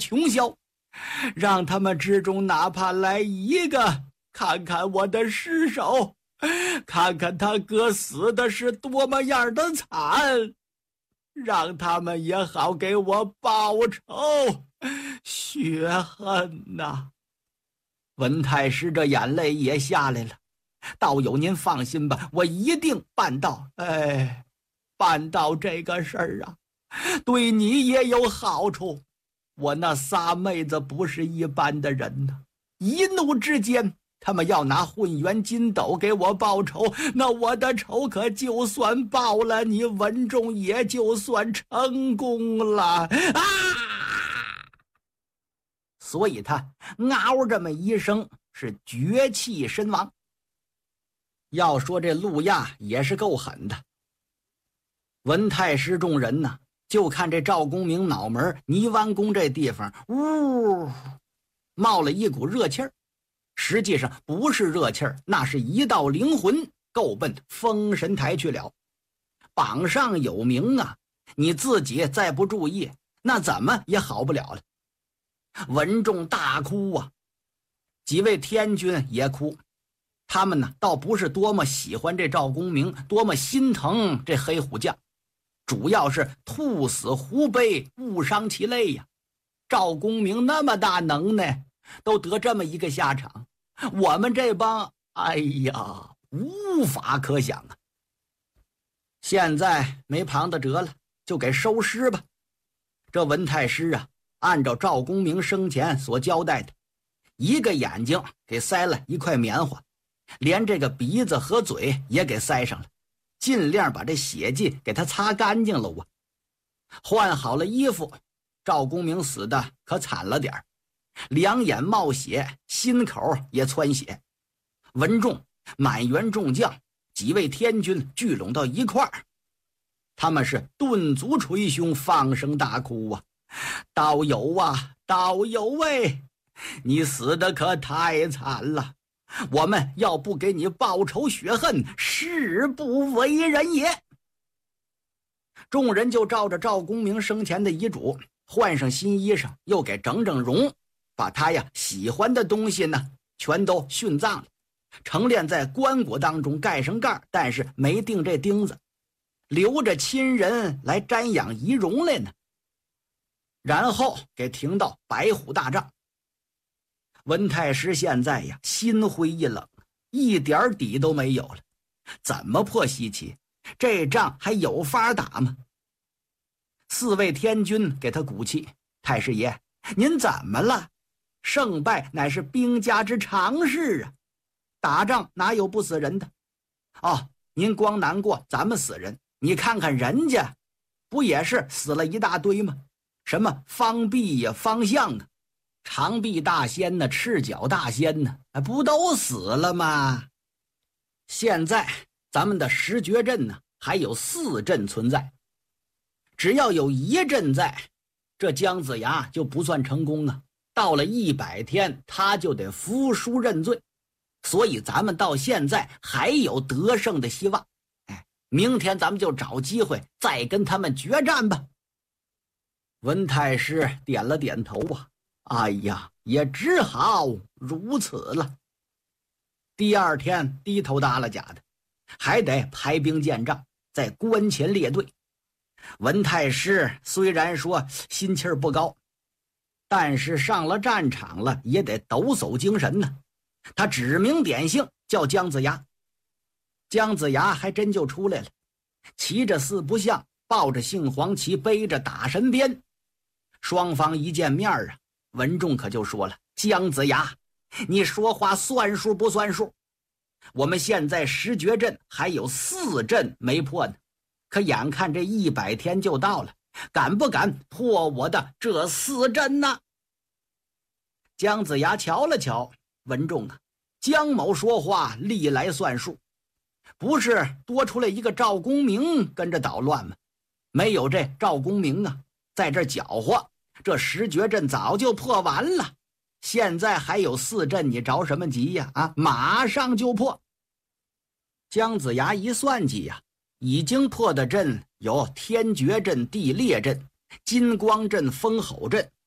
穷宵，让他们之中哪怕来一个，看看我的尸首，看看他哥死的是多么样的惨，让他们也好给我报仇雪恨呐。文太师这眼泪也下来了，道友您放心吧，我一定办到。办到这个事儿啊，对你也有好处。我那仨妹子不是一般的人呢，一怒之间他们要拿混元金斗给我报仇，那我的仇可就算报了，你文仲也就算成功了啊！所以他嗷这么一声，是绝气身亡。要说这陆亚也是够狠的，文太师众人呢，就看这赵公明脑门泥湾宫这地方呜冒了一股热气儿，实际上不是热气儿，那是一道灵魂够奔封神台去了。榜上有名啊，你自己再不注意，那怎么也好不了了。文仲大哭啊，几位天君也哭，他们呢倒不是多么喜欢这赵公明，多么心疼这黑虎将，主要是兔死狐悲，误伤其类呀。赵公明那么大能耐，都得这么一个下场，我们这帮无法可想啊。现在没旁的辙了，就给收尸吧。这文太师啊，按照赵公明生前所交代的，一个眼睛给塞了一块棉花，连这个鼻子和嘴也给塞上了，尽量把这血迹给他擦干净了啊。换好了衣服，赵公明死的可惨了点儿，两眼冒血，心口也窜血。文仲、满员众将几位天军聚拢到一块儿，他们是顿足捶胸，放声大哭啊！道友啊，道友喂，你死的可太惨了，我们要不给你报仇雪恨，誓不为人也。众人就照着赵公明生前的遗嘱，换上新衣裳，又给整整容，把他呀喜欢的东西呢全都殉葬了，陈列在棺椁当中，盖上盖，但是没钉这钉子，留着亲人来瞻仰遗容来呢。然后给停到白虎大帐。文太师现在呀心灰意冷，一点底都没有了，怎么破西岐？这仗还有法打吗？四位天君给他鼓气，太师爷，您怎么了？胜败乃是兵家之常事啊，打仗哪有不死人的？您光难过咱们死人，你看看人家不也是死了一大堆吗？什么方弼呀、方向啊，长臂大仙呢，赤脚大仙呢，不都死了吗？现在咱们的十绝阵呢还有4阵存在，只要有1阵在，这姜子牙就不算成功啊，到了100天他就得服输认罪，所以咱们到现在还有得胜的希望。明天咱们就找机会再跟他们决战吧。文太师点了点头啊，也只好如此了。第二天低头耷拉甲的，还得排兵建仗，在关前列队。文太师虽然说心气儿不高，但是上了战场了也得抖擞精神呢。他指名点姓叫姜子牙，姜子牙还真就出来了，骑着4不像，抱着杏黄旗，背着打神鞭。双方一见面啊，文仲可就说了，姜子牙，你说话算数不算数？我们现在十绝阵还有4阵没破呢，可眼看这100天就到了，敢不敢破我的这4阵呢？姜子牙瞧了瞧文仲啊，姜某说话历来算数，不是多出来一个赵公明跟着捣乱吗？没有这赵公明啊在这搅和，这十绝阵早就破完了，现在还有4阵，你着什么急呀？马上就破。姜子牙一算计呀，已经破的阵有天绝阵、地裂阵、金光阵、风吼阵，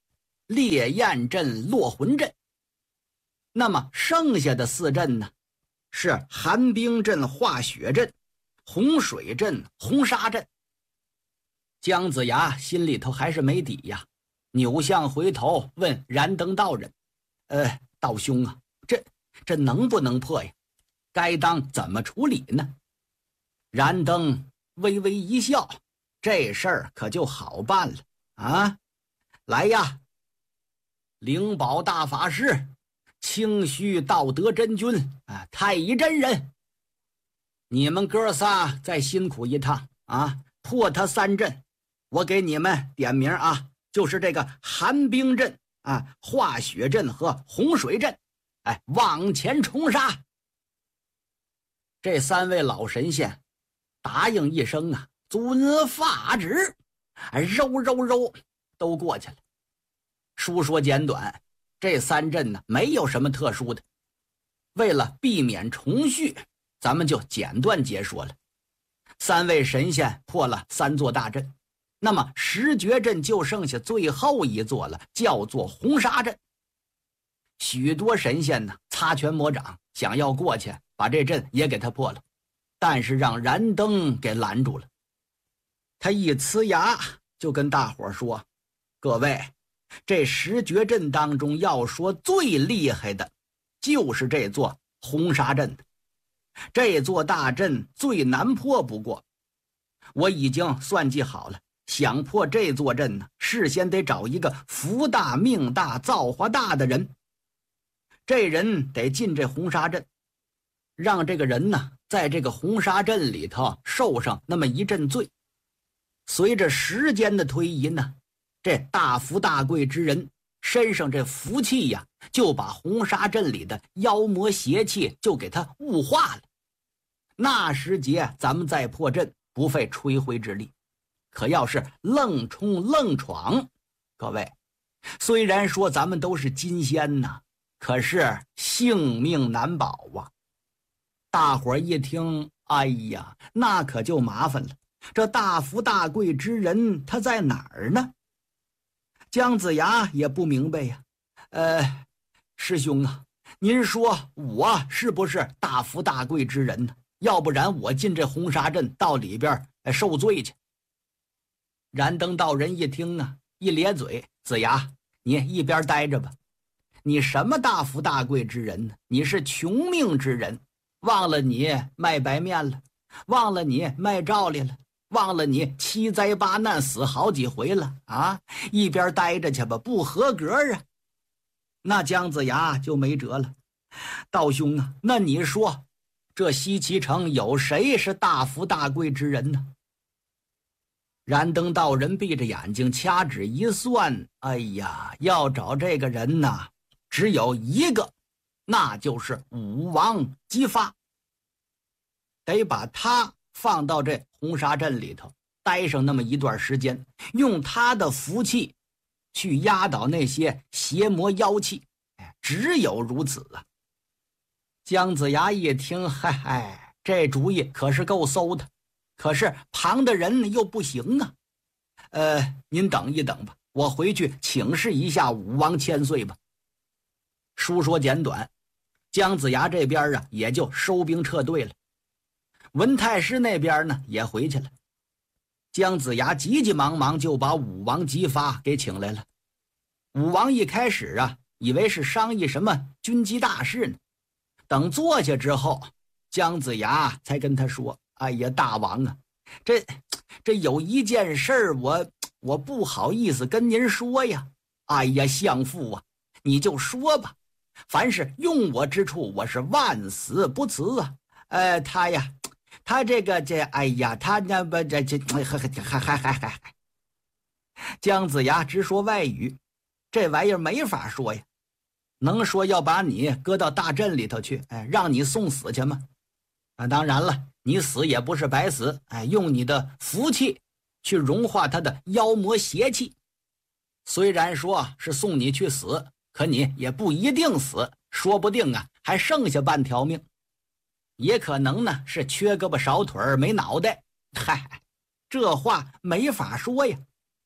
烈焰阵、落魂阵。那么剩下的4阵呢，是寒冰阵、化雪阵、洪水阵、红沙阵。姜子牙心里头还是没底呀，扭向回头问燃灯道人：“道兄啊，这能不能破呀？该当怎么处理呢？”燃灯微微一笑：“这事儿可就好办了啊！来呀，灵宝大法师、清虚道德真君啊，太乙真人，你们哥仨再辛苦一趟啊，破他3阵。我给你们点名啊，就是这个寒冰阵啊、化雪阵和洪水阵，往前冲杀。”这3位老神仙答应一声啊，遵法旨，揉揉揉都过去了。书说简短，这3阵呢没有什么特殊的，为了避免重续，咱们就简短解说了。3位神仙破了3座大阵，那么十绝阵就剩下最后一座了，叫做红沙阵。许多神仙呢擦拳魔掌，想要过去把这阵也给他破了，但是让燃灯给拦住了。他一呲牙就跟大伙说：“各位，这十绝阵当中要说最厉害的就是这座红沙阵，这座大阵最难破不过。我已经算计好了，想破这座阵呢，事先得找一个福大命大造化大的人，这人得进这红沙阵，让这个人呢在这个红沙阵里头受上那么一阵罪。随着时间的推移呢，这大富大贵之人身上这福气呀，就把红沙阵里的妖魔邪气就给他物化了。那时节咱们再破阵，不费吹灰之力。可要是愣冲愣闯，各位，虽然说咱们都是金仙呐，可是性命难保啊。”大伙儿一听，哎呀，那可就麻烦了。这大富大贵之人他在哪儿呢？姜子牙也不明白呀。师兄啊，您说我是不是大富大贵之人呢？要不然我进这红沙阵到里边受罪去。燃灯道人一听啊，一咧嘴：“子牙，你一边待着吧。你什么大富大贵之人呢？你是穷命之人，忘了你卖白面了，忘了你卖照例了，忘了你7灾8难死好几回了啊！一边待着去吧，不合格啊！”那姜子牙就没辙了：“道兄啊，那你说这西岐城有谁是大富大贵之人呢？”燃灯道人闭着眼睛掐指一算，哎呀，要找这个人呐，只有一个，那就是武王姬发。得把他放到这红沙阵里头待上那么一段时间，用他的福气去压倒那些邪魔妖气，只有如此啊。姜子牙一听，嗨，这主意可是够馊的，可是旁的人又不行啊。您等一等吧，我回去请示一下武王千岁吧。书说简短，姜子牙这边啊也就收兵撤退了。文太师那边呢也回去了。姜子牙急急忙忙就把武王姬发给请来了。武王一开始啊以为是商议什么军机大事呢，等坐下之后，姜子牙才跟他说：“哎呀，大王啊，这有一件事儿我不好意思跟您说呀。哎呀，相父啊，你就说吧，凡是用我之处，我是万死不辞啊。他这个哎呀，他那不这还。”姜子牙直说外语，这玩意儿没法说呀，能说要把你搁到大阵里头去，让你送死去吗？当然了，你死也不是白死，用你的福气去融化他的妖魔邪气。虽然说是送你去死，可你也不一定死，说不定啊还剩下半条命，也可能呢是缺胳膊少腿没脑袋。嗨，这话没法说呀。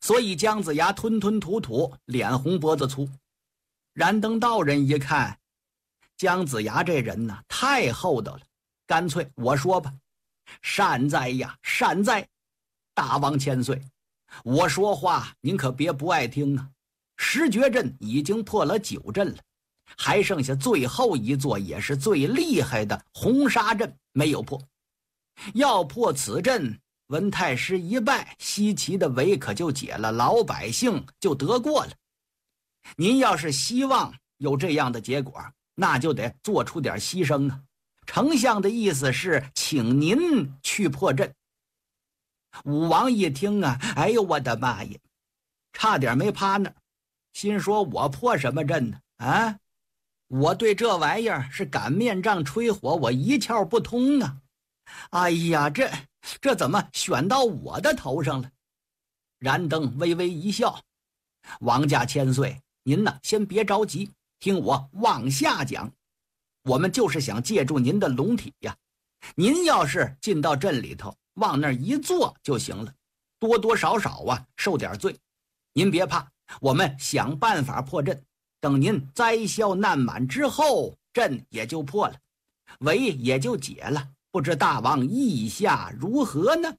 所以姜子牙吞吞吐吐，脸红脖子粗。燃灯道人一看，姜子牙这人呢，太厚道了，干脆我说吧，善哉呀，善哉，大王千岁，我说话您可别不爱听啊。十绝阵已经破了9阵了，还剩下最后一座，也是最厉害的红沙阵没有破。要破此阵，文太师一败，西岐的围可就解了，老百姓就得过了。您要是希望有这样的结果，那就得做出点牺牲啊。丞相的意思是请您去破阵。武王一听啊，哎呦我的妈呀，差点没趴那儿，心说我破什么阵呢？啊，我对这玩意儿是擀面杖吹火，我一窍不通啊。哎呀，这怎么选到我的头上了？燃灯微微一笑，王家千岁，您呢先别着急，听我往下讲。我们就是想借助您的龙体呀，您要是进到阵里头，往那儿一坐就行了，多多少少啊受点罪。您别怕，我们想办法破阵，等您灾消难满之后，阵也就破了，围也就解了。不知大王意下如何呢？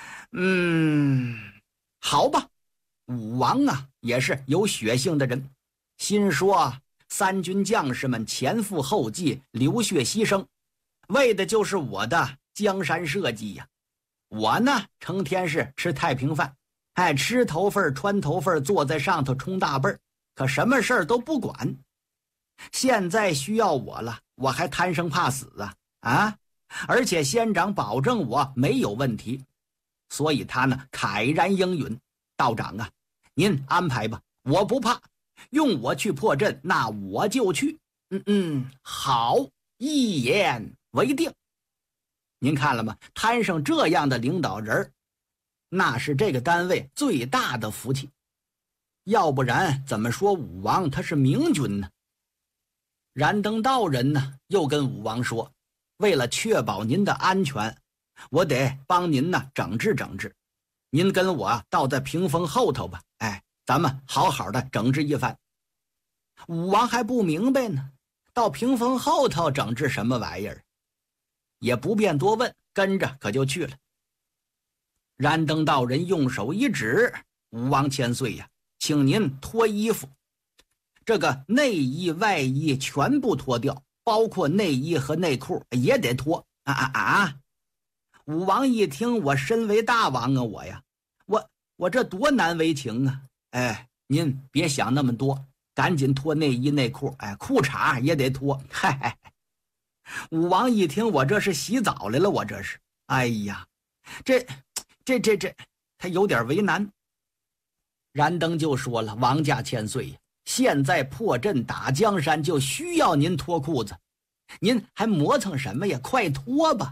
好吧。武王啊也是有血性的人，心说三军将士们前赴后继，流血牺牲，为的就是我的江山社稷呀。我呢成天是吃太平饭，吃头份穿头份，坐在上头冲大辈儿，可什么事儿都不管。现在需要我了，我还贪生怕死啊！而且仙长保证我没有问题，所以他呢慨然应允。道长啊，您安排吧，我不怕，用我去破阵，那我就去。好，一言为定。您看了吗？摊上这样的领导人，那是这个单位最大的福气，要不然怎么说武王他是明君呢？燃灯道人呢又跟武王说，为了确保您的安全，我得帮您呢整治整治，您跟我到在屏风后头吧，咱们好好的整治一番。武王还不明白呢，到屏风后头整治什么玩意儿？也不便多问，跟着可就去了。燃灯道人用手一指，武王千岁呀，请您脱衣服，这个内衣外衣全部脱掉，包括内衣和内裤也得脱武王一听，我身为大王啊，我这多难为情啊！您别想那么多，赶紧脱内衣内裤，裤衩也得脱。武王一听，我这是洗澡来了，我这是，这他有点为难。燃灯就说了，王家千岁呀，现在破阵打江山就需要您脱裤子，您还磨蹭什么呀？快脱吧！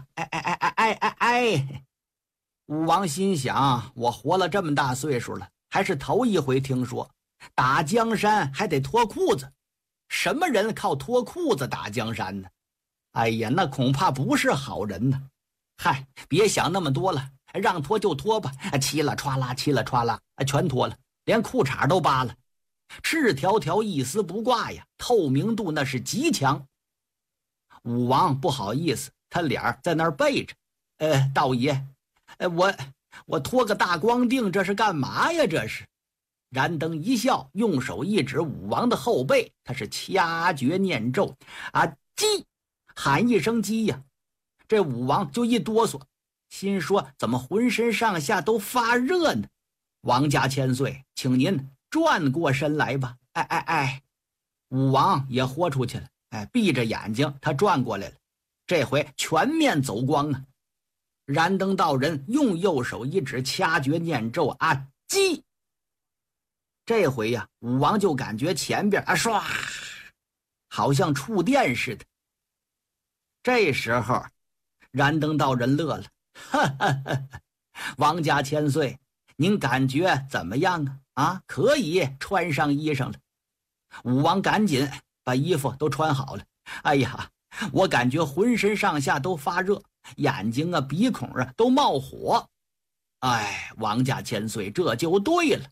武王心想，我活了这么大岁数了，还是头一回听说打江山还得脱裤子，什么人靠脱裤子打江山呢？那恐怕不是好人呢。别想那么多了，让脱就脱吧，嘁啦歘啦嘁啦歘啦，全脱了，连裤衩都扒了，赤条条一丝不挂呀，透明度那是极强。武王不好意思，他脸在那儿背着，道爷，我脱个大光腚，这是干嘛呀？这是。燃灯一笑，用手一指武王的后背，他是掐诀念咒，鸡，喊一声鸡呀，这武王就一哆嗦，心说怎么浑身上下都发热呢？王家千岁，请您转过身来吧。武王也豁出去了，闭着眼睛他转过来了，这回全面走光啊！燃灯道人用右手一指，掐诀念咒，鸡。这回呀，武王就感觉前边唰，好像触电似的。这时候，燃灯道人乐了，王家千岁，您感觉怎么样啊？可以穿上衣裳了。武王赶紧把衣服都穿好了。我感觉浑身上下都发热，眼睛鼻孔都冒火。王家千岁，这就对了，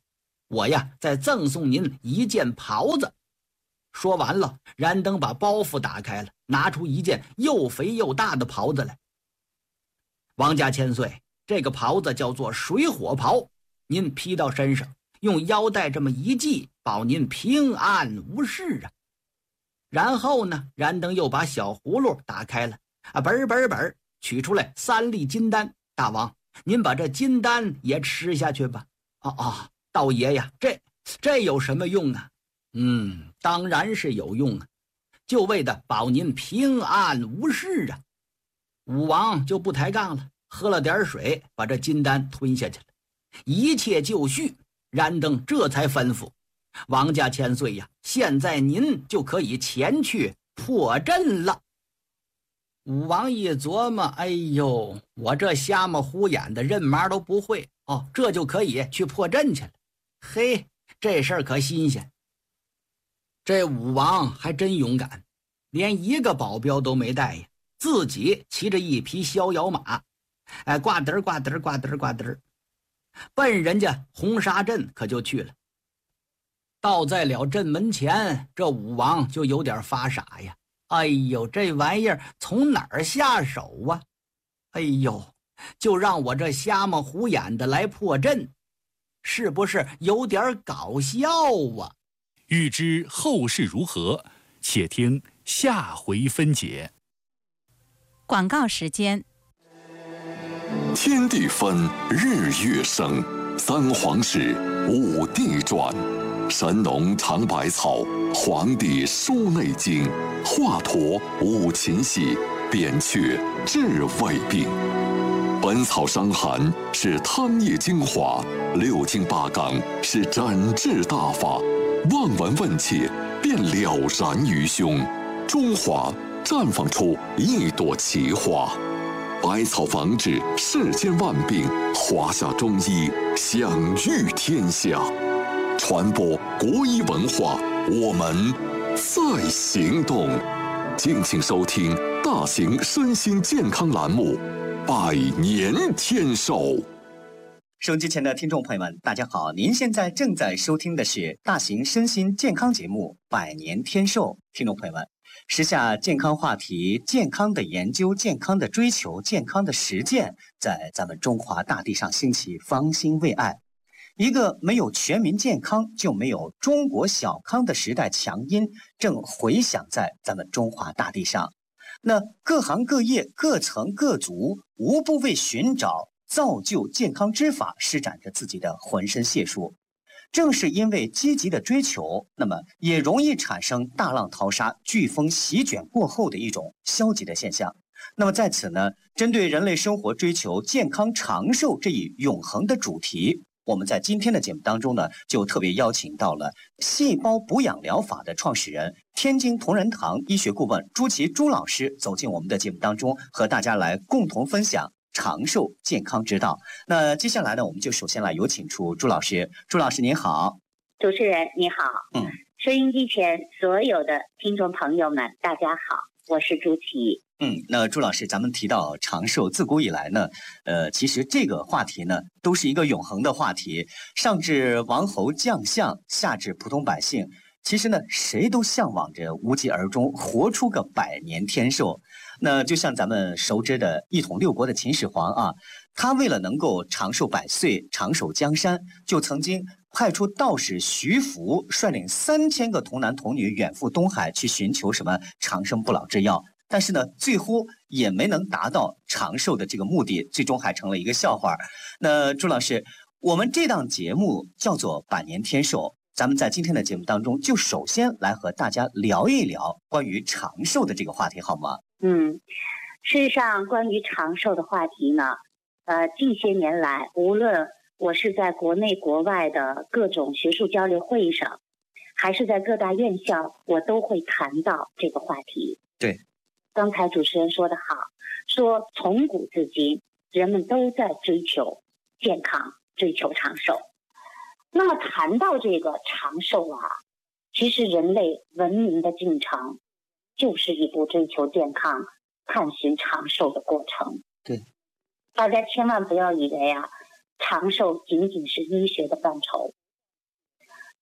我呀再赠送您一件袍子。说完了，燃灯把包袱打开了，拿出一件又肥又大的袍子来。王家千岁，这个袍子叫做水火袍，您披到身上，用腰带这么一系，保您平安无事啊。然后呢，燃灯又把小葫芦打开了，本取出来3粒金丹。大王，您把这金丹也吃下去吧。道爷呀，这有什么用啊？当然是有用啊，就为的保您平安无事啊。武王就不抬杠了，喝了点水，把这金丹吞下去了。一切就绪，燃灯这才吩咐王家千岁呀，现在您就可以前去破阵了。武王一琢磨，哎呦，我这瞎么虎眼的任麻都不会这就可以去破阵去了。嘿，这事儿可新鲜。这武王还真勇敢，连一个保镖都没带呀，自己骑着一匹逍遥马，呱嘚呱嘚呱嘚呱嘚，奔人家红沙镇可就去了。到在了镇门前，这武王就有点发傻呀。哎呦，这玩意儿从哪儿下手啊？哎呦，就让我这瞎么虎眼的来破阵，是不是有点搞笑啊？ 欲知后事如何，且听下回分解。 广告时间。 天地分，日月生，三皇始，五帝转。神农尝百草，黄帝书内经，华佗悟琴戏，扁鹊治未病。本草伤寒是汤液精华，6经8纲是诊治大法，望闻问切便了然于胸。中华绽放出一朵奇花，百草防治世间万病，华夏中医享誉天下，传播国医文化，我们在行动。敬请收听大型身心健康栏目《百年天寿》。 收音机前的听众朋友们，大家好！您现在正在收听的是大型身心健康节目《百年天寿》。听众朋友们，时下健康话题、健康的研究、健康的追求、健康的实践，在咱们中华大地上兴起，方兴未艾。一个没有全民健康就没有中国小康的时代强音，正回响在咱们中华大地上。那各行各业、各层各族，无不为寻找造就健康之法，施展着自己的浑身解数。正是因为积极的追求，那么也容易产生大浪淘沙、飓风席卷过后的一种消极的现象。那么在此呢，针对人类生活追求健康长寿这一永恒的主题，我们在今天的节目当中呢，就特别邀请到了细胞补养疗法的创始人、天津同仁堂医学顾问朱琦朱老师走进我们的节目当中，和大家来共同分享长寿健康之道。那接下来呢，我们就首先来有请出朱老师。朱老师您好。 主持人你好。收音机前所有的听众朋友们大家好，我是朱琦。 那朱老师，咱们提到长寿，自古以来呢，其实这个话题呢，都是一个永恒的话题，上至王侯将相，下至普通百姓，其实呢，谁都向往着无疾而终，活出个100年天寿。那就像咱们熟知的一统六国的秦始皇啊，他为了能够长寿100岁、长守江山，就曾经派出道士徐福率领3000个童男童女远赴东海去寻求什么长生不老之药。但是呢，最后也没能达到长寿的这个目的，最终还成了一个笑话。那朱老师，我们这档节目叫做100年天寿，咱们在今天的节目当中，就首先来和大家聊一聊关于长寿的这个话题，好吗？ 事实上，关于长寿的话题呢，近些年来，无论我是在国内国外的各种学术交流会议上，还是在各大院校，我都会谈到这个话题。 对。 刚才主持人说得好，说从古至今，人们都在追求健康，追求长寿。那么谈到这个长寿啊，其实人类文明的进程就是一部追求健康、探寻长寿的过程。 对， 大家千万不要以为长寿仅仅是医学的范畴。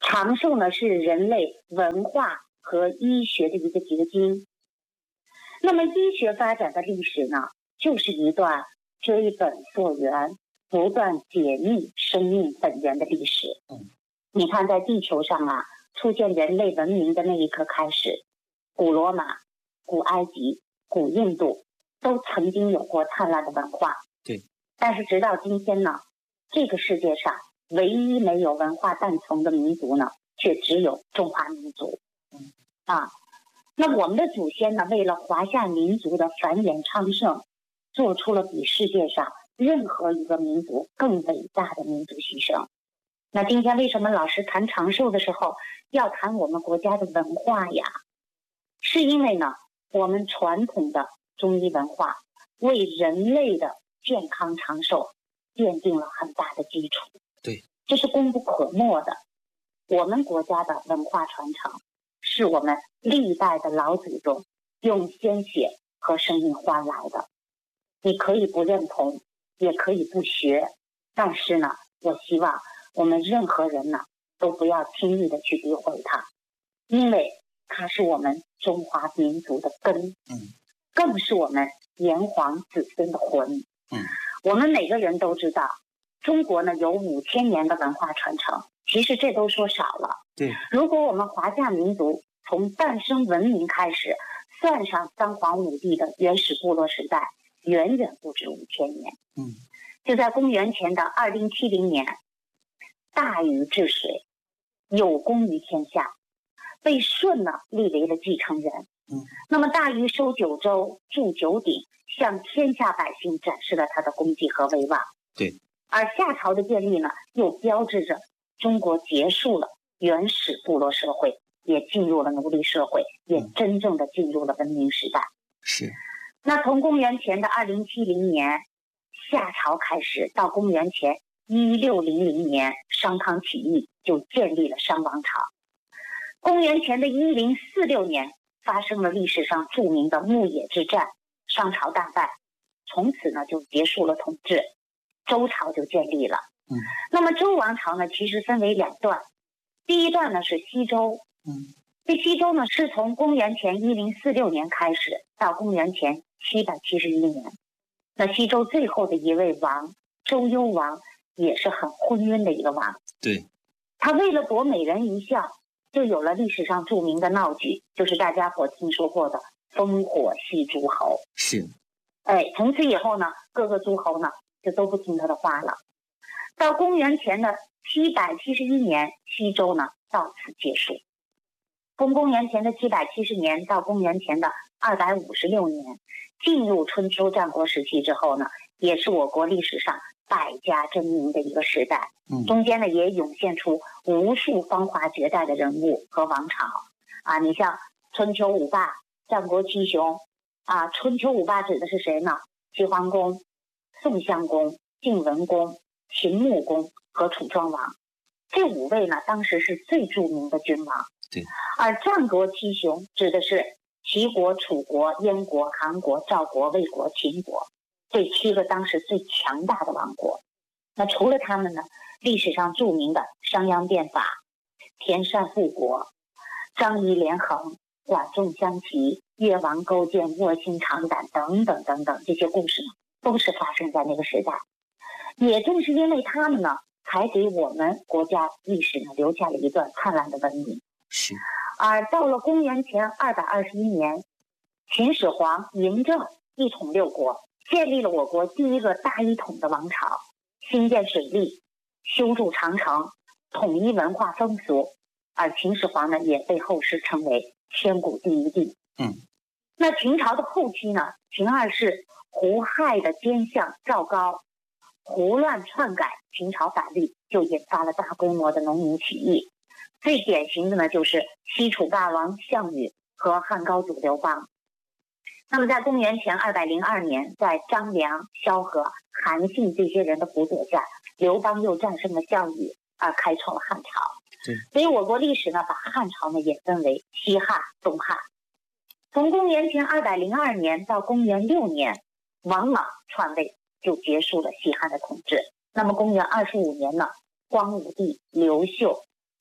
长寿呢是人类文化和医学的一个结晶。那么医学发展的历史呢，就是一段追本溯源、不断解密生命本源的历史。你看，在地球上啊，出现人类文明的那一刻开始，古罗马、古埃及、古印度都曾经有过灿烂的文化。 对。但是直到今天呢，这个世界上唯一没有文化断层的民族呢，却只有中华民族。那我们的祖先呢，为了华夏民族的繁衍昌盛，做出了比世界上任何一个民族更伟大的民族牺牲。那今天为什么老师谈长寿的时候要谈我们国家的文化呀？是因为呢，我们传统的中医文化为人类的健康长寿奠定了很大的基础。 对， 这是功不可没的。我们国家的文化传承是我们历代的老祖宗用鲜血和生命换来的。你可以不认同，也可以不学，但是呢，我希望我们任何人呢都不要轻易的去诋毁它，因为它是我们中华民族的根，更是我们炎黄子孙的魂。我们每个人都知道，中国呢有5000年的文化传承，其实这都说少了。 对， 如果我们华夏民族从诞生文明开始，算上三皇五帝的原始部落时代，远远不止5000年。就在公元前的2070年，大禹治水，有功于天下，被舜呢立为了继承人。那么大禹收九州，筑九鼎，向天下百姓展示了他的功绩和威望。 对， 而夏朝的建立呢，又标志着中国结束了原始部落社会，也进入了奴隶社会，也真正的进入了文明时代。 是。 那从公元前的2070年夏朝开始，到公元前1600年商汤起义，就建立了商王朝。公元前的1046年发生了历史上著名的牧野之战，商朝大败，从此呢就结束了统治，周朝就建立了。那么周王朝呢，其实分为2段，第一段呢是西周。这西周呢是从公元前1046年开始，到公元前771年。那西周最后的一位王周幽王也是很昏庸的一个王。 对， 他为了博美人一笑，就有了历史上著名的闹剧，就是大家伙听说过的烽火戏诸侯。 是。 从此以后呢，各个诸侯呢就都不听他的话了。到公元前的771年，西周呢到此结束。从公元前的770年到公元前的256年，进入春秋战国时期之后呢，也是我国历史上百家争鸣的一个时代。中间呢也涌现出无数芳华绝代的人物和王朝你像春秋五霸、战国七雄春秋五霸指的是谁呢？齐桓公、宋襄公、晋文公、秦穆公和楚庄王。这5位呢，当时是最著名的君王。 对。 而战国七雄指的是齐国、楚国、燕国、韩国、赵国、魏国、秦国，这7个当时最强大的王国。那除了他们呢，历史上著名的商鞅变法、田单复国、张仪连横、管仲相齐、越王勾践、卧薪尝胆等等等等，这些故事呢，都是发生在那个时代。也正是因为他们呢，才给我们国家历史呢留下了一段灿烂的文明。 是。 而到了公元前221年，秦始皇嬴政一统6国，建立了我国第一个大一统的王朝，兴建水利，修筑长城，统一文化风俗。而秦始皇呢，也被后世称为千古第一帝。那秦朝的后期呢，秦2世胡亥的奸相赵高胡乱篡改秦朝法律，就引发了大规模的农民起义。最典型的呢，就是西楚霸王项羽和汉高祖刘邦。那么在公元前202年，在张良、萧何、韩信这些人的辅佐下，刘邦又战胜了项羽，而开创了汉朝。 对。 所以我国历史呢，把汉朝呢也分为西汉、东汉。从公元前202年到公元6年，王莽篡位，就结束了西汉的统治。那么公元25年呢，光武帝刘秀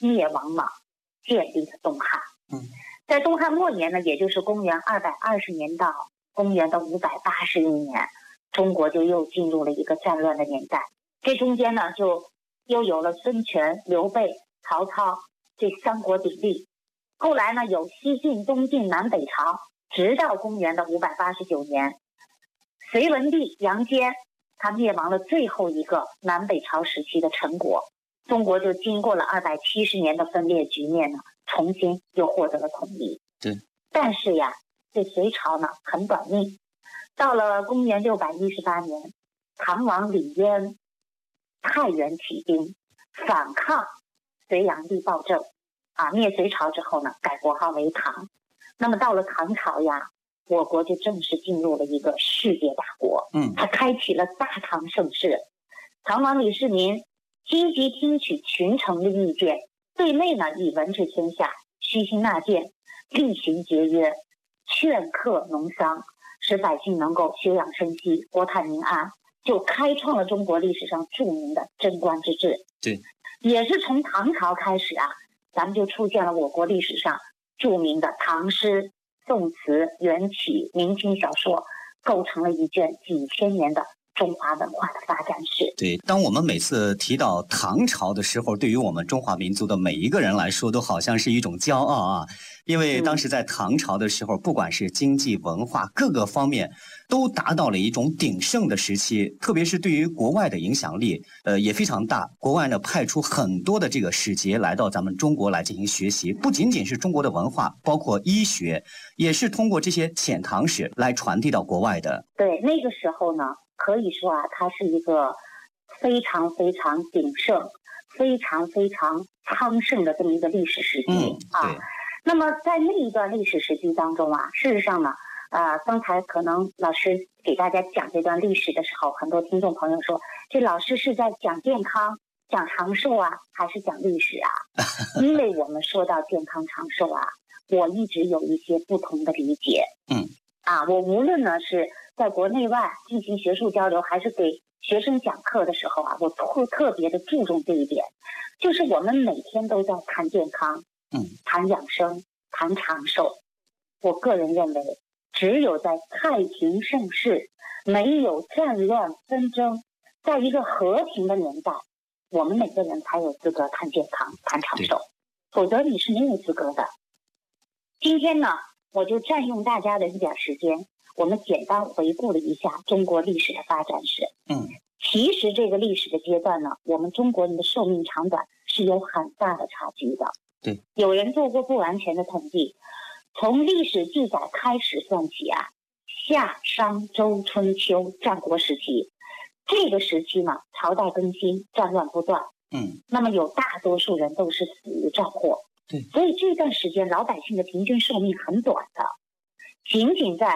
灭亡嘛，建立了东汉。在东汉末年呢，也就是公元220年到公元的581年，中国就又进入了一个战乱的年代。这中间呢，就又有了孙权、刘备、曹操这三国鼎立。后来呢，有西晋、东晋、南北朝，直到公元的589年，隋文帝杨坚他灭亡了最后一个南北朝时期的陈国，中国就经过了270年的分裂局面呢，重新又获得了统一。 对， 但是呀，这隋朝呢很短命，到了公元618年，唐王李渊太原起兵反抗隋炀帝暴政灭隋朝之后呢，改国号为唐。那么到了唐朝呀，我国就正式进入了一个世界大国，它开启了大唐盛世。唐王李世民积极听取群臣的意见，对内呢以文治天下，虚心纳谏，厉行节约，劝课农桑，使百姓能够休养生息，国泰民安，就开创了中国历史上著名的贞观之治。 对， 也是从唐朝开始咱们就出现了我国历史上著名的唐诗、宋词、元曲、明清小说，构成了一卷几千年的中华文化的发展史。 对，当我们每次提到唐朝的时候，对于我们中华民族的每一个人来说，都好像是一种骄傲因为当时在唐朝的时候，不管是经济、文化各个方面，都达到了一种鼎盛的时期。特别是对于国外的影响力，也非常大。国外呢派出很多的这个使节来到咱们中国来进行学习，不仅仅是中国的文化，包括医学，也是通过这些遣唐使来传递到国外的。 对，那个时候呢，可以说它是一个非常非常鼎盛、非常非常昌盛的这么一个历史时期对。 那么在那一段历史时期当中事实上呢，刚才可能老师给大家讲这段历史的时候，很多听众朋友说，这老师是在讲健康、讲长寿还是讲历史因为我们说到健康长寿我一直有一些不同的理解。我无论呢是在国内外进行学术交流，还是给学生讲课的时候我特别的注重这一点，就是我们每天都在谈健康，谈养生，谈长寿。我个人认为，只有在太平盛世，没有战乱纷争，在一个和平的年代，我们每个人才有资格谈健康、谈长寿，否则你是没有资格的。今天呢，我就占用大家的一点时间，我们简单回顾了一下中国历史的发展史。其实这个历史的阶段呢，我们中国人的寿命长短是有很大的差距的。 对， 有人做过不完全的统计，从历史记载开始算起夏、商、周、春秋、战国时期，这个时期呢，朝代更新，战乱不断。那么有大多数人都是死于战祸。 对， 所以这段时间老百姓的平均寿命很短的，仅仅在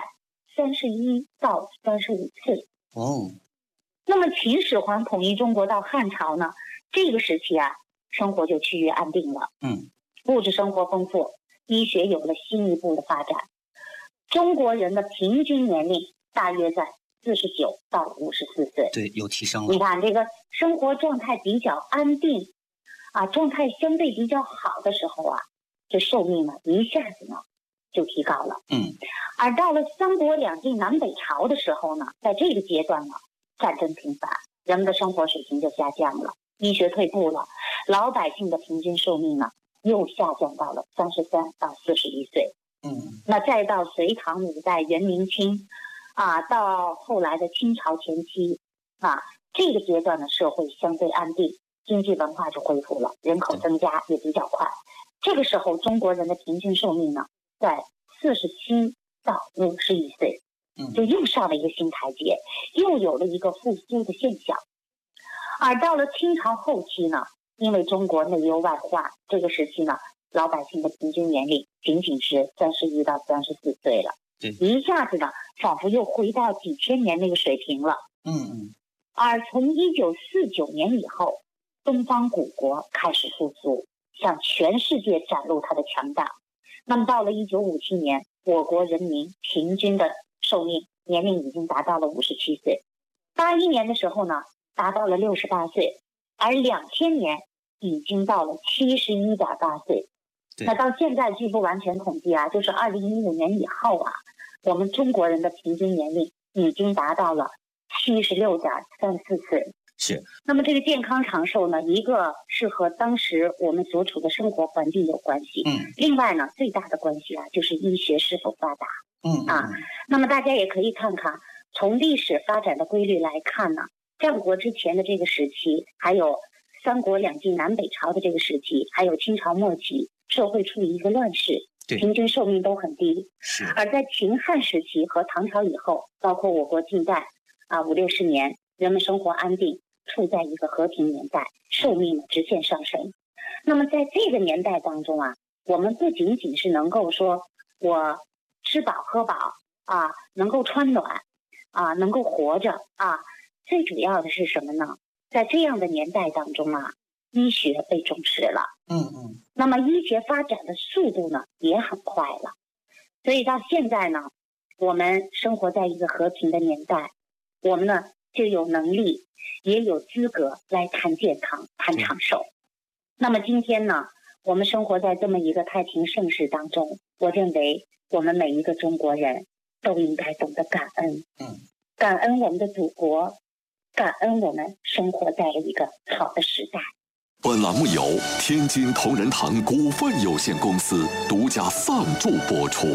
31到35岁。那么秦始皇统一中国到汉朝呢，这个时期生活就趋于安定了。物质生活丰富，医学有了新一步的发展。中国人的平均年龄大约在49到54岁。 对，有提升了。 你看这个生活状态比较安定状态相对比较好的时候这寿命呢一下子呢就提高了。而到了三国两晋南北朝的时候呢，在这个阶段呢，战争频繁，人们的生活水平就下降了，医学退步了，老百姓的平均寿命呢又下降到了33到41岁。那再到隋唐五代元明清到后来的清朝前期这个阶段的社会相对安定，经济文化就恢复了，人口增加也比较快。这个时候中国人的平均寿命呢在47到51岁，就又上了一个新台阶，又有了一个复苏的现象。而到了清朝后期呢，因为中国内忧外患，这个时期呢，老百姓的平均年龄仅仅是31到34岁了。一下子呢，仿佛又回到几千年那个水平了。而从1949年以后，东方古国开始复苏，向全世界展露它的强大。那么到了1957年，我国人民平均的寿命年龄已经达到了57岁。81年的时候呢，达到了68岁，而2000年已经到了71.8岁。那到现在据不完全统计啊，就是2015年以后啊，我们中国人的平均年龄已经达到了76.34岁。 是。 那么这个健康长寿呢，一个是和当时我们所处的生活环境有关系，另外呢，最大的关系啊，就是医学是否发达。那么大家也可以看看，从历史发展的规律来看呢，战国之前的这个时期，还有三国两晋南北朝的这个时期，还有清朝末期，社会处于一个乱世，平均寿命都很低。而在秦汉时期和唐朝以后，包括我国近代50-60年，人们生活安定，处在一个和平年代，寿命直线上升。那么在这个年代当中啊，我们不仅仅是能够说我吃饱喝饱啊，能够穿暖啊，能够活着啊，最主要的是什么呢？在这样的年代当中啊，医学被重视了。那么医学发展的速度呢也很快了，所以到现在呢，我们生活在一个和平的年代，我们呢就有能力也有资格来谈健康谈长寿。那么今天呢，我们生活在这么一个太平盛世当中，我认为我们每一个中国人都应该懂得感恩。感恩我们的祖国，感恩我们生活在了一个好的时代。 本栏目由天津同仁堂股份有限公司独家赞助播出。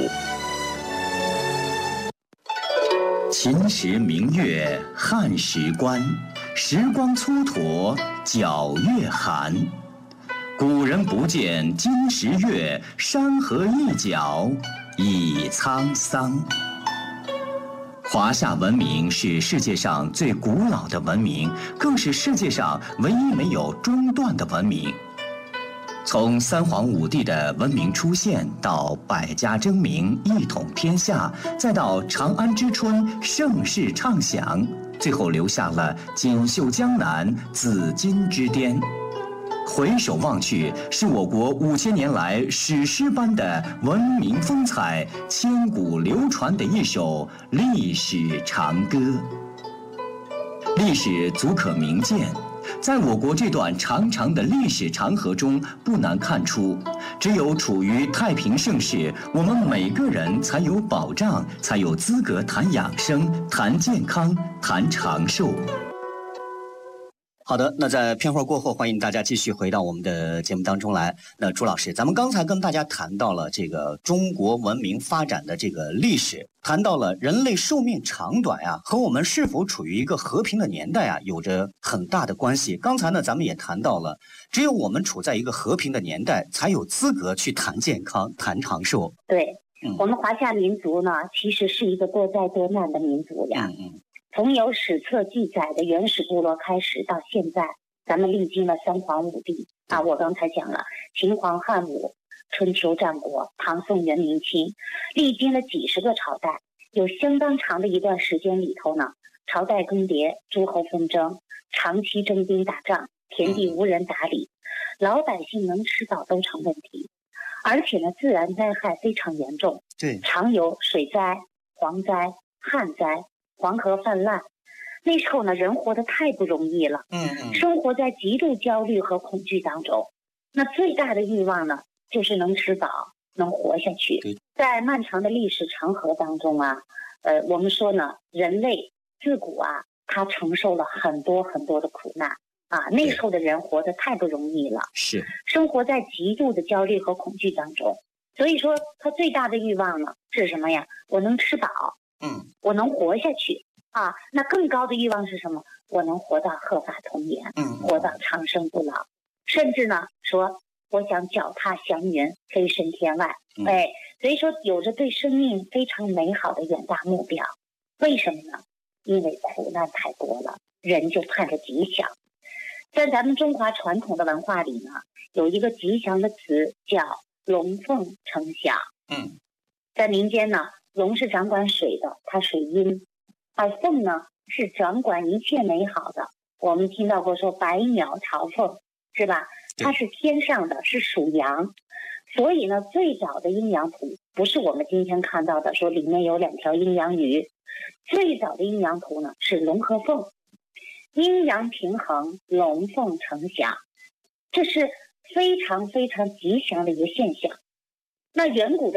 秦时明月汉时关，时光蹉跎脚月寒。古人不见今时月，山河一角已沧桑。华夏文明是世界上最古老的文明，更是世界上唯一没有中断的文明。从三皇五帝的文明出现，到百家争鸣一统天下，再到长安之春盛世畅享，最后留下了锦绣江南紫金之巅。回首望去，是我国5000年来史诗般的文明风采，千古流传的一首历史长歌。历史足可明鉴，在我国这段长长的历史长河中，不难看出，只有处于太平盛世，我们每个人才有保障，才有资格谈养生、谈健康、谈长寿。好的，那在片花过后，欢迎大家继续回到我们的节目当中来。那朱老师，咱们刚才跟大家谈到了这个中国文明发展的这个历史，谈到了人类寿命长短呀，和我们是否处于一个和平的年代啊，有着很大的关系。刚才呢，咱们也谈到了，只有我们处在一个和平的年代，才有资格去谈健康、谈长寿。 对，我们华夏民族呢，其实是一个多灾多难的民族呀。从有史册记载的原始部落开始，到现在，咱们历经了三皇五帝啊，我刚才讲了秦皇汉武、春秋战国、唐宋元明清，历经了几十个朝代，有相当长的一段时间里头呢，朝代更迭，诸侯纷争，长期征兵打仗，田地无人打理，老百姓能吃饱都成问题，而且呢，自然灾害非常严重，常有水灾、蝗灾、旱灾。黄河泛滥，那时候呢，人活得太不容易了，生活在极度焦虑和恐惧当中。那最大的欲望呢，就是能吃饱，能活下去。在漫长的历史长河当中啊，我们说呢，人类自古啊，他承受了很多很多的苦难啊。那时候的人活得太不容易了， 是生活在极度的焦虑和恐惧当中。所以说，他最大的欲望呢是什么呀？我能吃饱。我能活下去啊，那更高的欲望是什么？我能活到鹤发童颜，活到长生不老，甚至呢说我想脚踏祥云，飞升天外。所以说有着对生命非常美好的远大目标。为什么呢？因为苦难太多了，人就盼着吉祥。在咱们中华传统的文化里呢，有一个吉祥的词叫龙凤呈祥。在民间呢，龙是掌管水的，它属阴，而凤呢是掌管一切美好的。我们听到过说百鸟朝凤，是吧？它是天上的，是属阳。所以呢，最早的阴阳图不是我们今天看到的说里面有2条阴阳鱼，最早的阴阳图呢是龙和凤，阴阳平衡，龙凤呈祥。 这是非常非常吉祥的一个现象。那远古的